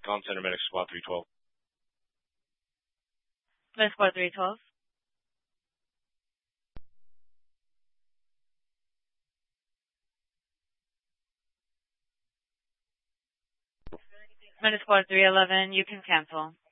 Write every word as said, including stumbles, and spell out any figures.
Comm Center, Medic Squad three twelve. Medic Squad three twelve. Medic Squad three eleven, you can cancel.